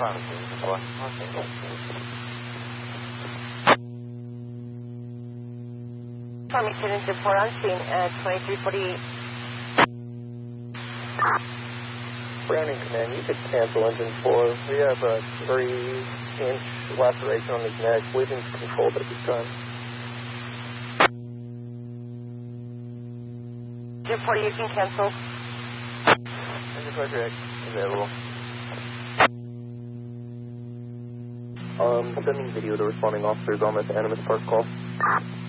Tommy student report on scene at 2348. Browning Command, you could cancel engine 4. We have a 3-inch laceration on his neck. Bleeding's controlled at this time. Report, you can cancel. Engine 4 available. Sending video to responding officers on this Animus Park call.